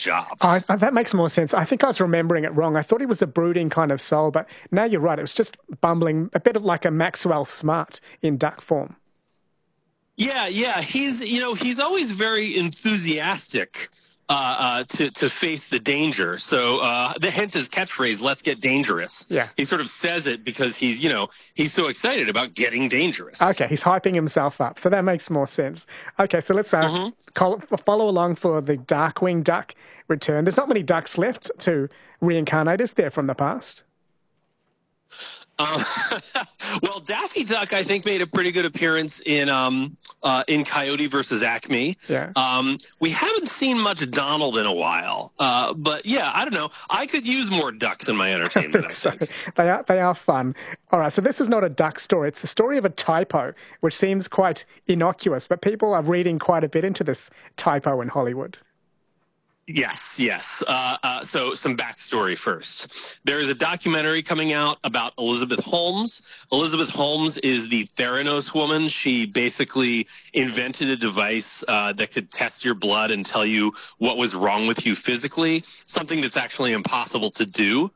job. That makes more sense. I think I was remembering it wrong. I thought he was a brooding kind of soul, but now you're right. It was just bumbling, a bit of like a Maxwell Smart in duck form. Yeah, yeah. He's always very enthusiastic to face the danger. So hence his catchphrase, "Let's get dangerous." Yeah. He sort of says it because he's so excited about getting dangerous. Okay, he's hyping himself up, so that makes more sense. Okay, so let's follow along for the Darkwing Duck return. There's not many ducks left to reincarnate, is there, from the past? Well, Daffy Duck, I think, made a pretty good appearance in Coyote versus Acme. Yeah. We haven't seen much Donald in a while, but yeah, I don't know. I could use more ducks in my entertainment. I think. They are fun. All right, so this is not a duck story. It's the story of a typo, which seems quite innocuous, but people are reading quite a bit into this typo in Hollywood. Yes, yes. So some backstory first. There is a documentary coming out about Elizabeth Holmes. Elizabeth Holmes is the Theranos woman. She basically invented a device that could test your blood and tell you what was wrong with you physically, something that's actually impossible to do.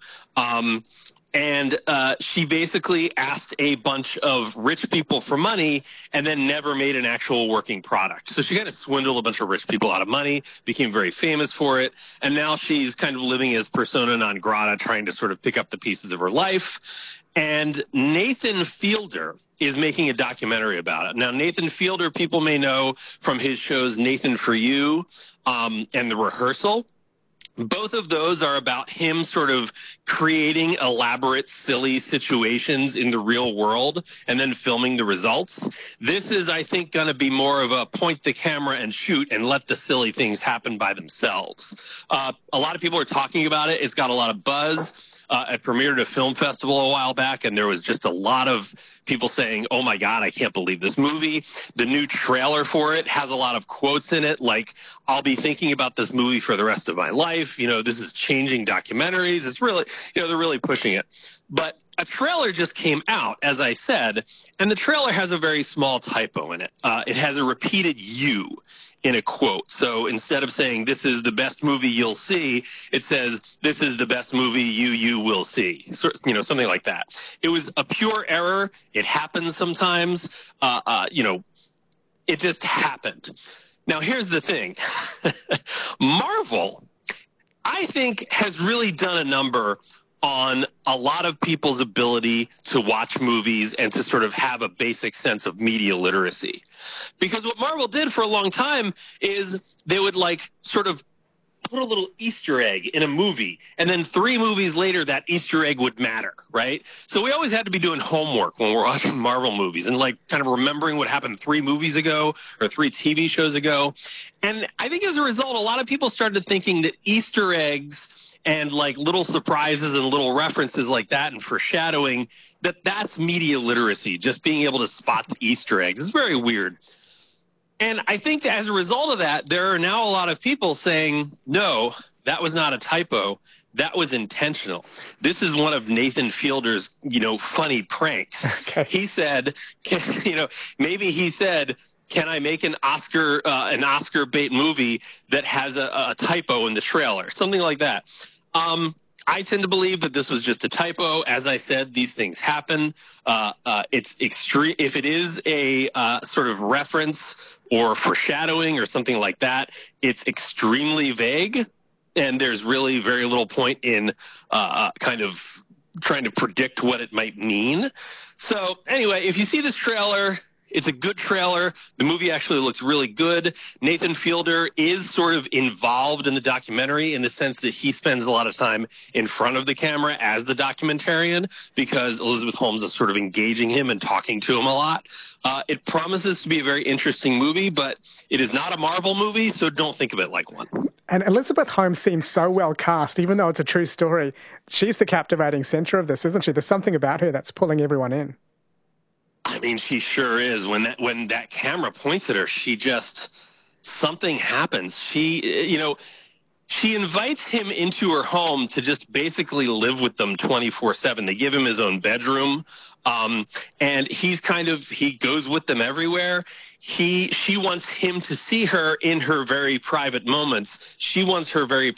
And she basically asked a bunch of rich people for money and then never made an actual working product. So she kind of swindled a bunch of rich people out of money, became very famous for it. And now she's kind of living as persona non grata, trying to sort of pick up the pieces of her life. And Nathan Fielder is making a documentary about it. Now, Nathan Fielder, people may know from his shows Nathan for You and The Rehearsal. Both of those are about him sort of creating elaborate, silly situations in the real world and then filming the results. This is, I think, going to be more of a point the camera and shoot and let the silly things happen by themselves. A lot of people are talking about it. It's got a lot of buzz. It premiered at a film festival a while back, and there was just a lot of people saying, "Oh my God, I can't believe this movie." The new trailer for it has a lot of quotes in it, like, "I'll be thinking about this movie for the rest of my life. This is changing documentaries." It's really, they're really pushing it. But a trailer just came out, as I said, and the trailer has a very small typo in it. It has a repeated "you" in a quote. So instead of saying "this is the best movie you'll see," it says "this is the best movie you will see." So, something like that. It was a pure error. It happens sometimes. It just happened. Now, here's the thing. Marvel, I think, has really done a number on a lot of people's ability to watch movies and to sort of have a basic sense of media literacy. Because what Marvel did for a long time is they would sort of put a little Easter egg in a movie, and then 3 movies later that Easter egg would matter, right? So we always had to be doing homework when we're watching Marvel movies and kind of remembering what happened 3 movies ago or 3 TV shows ago. And I think as a result, a lot of people started thinking that Easter eggs and little surprises and little references like that and foreshadowing, that's media literacy, just being able to spot the Easter eggs. It's very weird. And I think as a result of that, there are now a lot of people saying, no, that was not a typo. That was intentional. This is one of Nathan Fielder's, funny pranks. Okay. He said, maybe he said, "Can I make an Oscar bait movie that has a typo in the trailer?" Something like that. I tend to believe that this was just a typo. As I said, these things happen. It's extreme. If it is a sort of reference or foreshadowing or something like that, it's extremely vague, and there's really very little point in kind of trying to predict what it might mean. So anyway, if you see this trailer, it's a good trailer. The movie actually looks really good. Nathan Fielder is sort of involved in the documentary in the sense that he spends a lot of time in front of the camera as the documentarian because Elizabeth Holmes is sort of engaging him and talking to him a lot. It promises to be a very interesting movie, but it is not a Marvel movie, so don't think of it like one. And Elizabeth Holmes seems so well cast, even though it's a true story. She's the captivating centre of this, isn't she? There's something about her that's pulling everyone in. I mean, she sure is. When that camera points at her, something happens. She invites him into her home to just basically live with them 24/7. They give him his own bedroom. And he goes with them everywhere. She wants him to see her in her very private moments. She wants her very